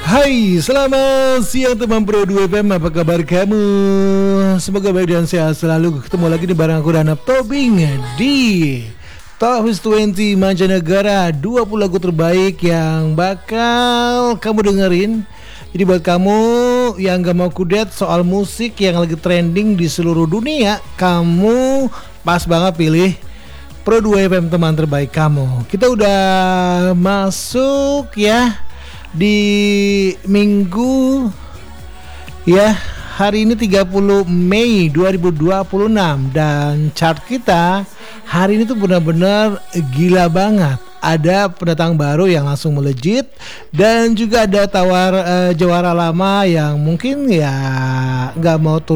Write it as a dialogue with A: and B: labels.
A: Hai, selamat siang teman Pro 2 FM, apa kabar kamu? Semoga baik dan sehat selalu. Ketemu lagi di bareng aku Danap Tobing di Top Hits 20 Mancanegara, 20 lagu terbaik yang bakal kamu dengerin. Jadi buat kamu yang gak mau kudet soal musik yang lagi trending di seluruh dunia, kamu pas banget pilih Pro 2 FM, teman terbaik kamu. Kita udah masuk ya di minggu ya, hari ini 30 Mei 2026 dan chart kita hari ini tuh benar-benar gila banget. Ada pendatang baru yang langsung melejit dan juga ada jawara lama yang mungkin ya nggak mau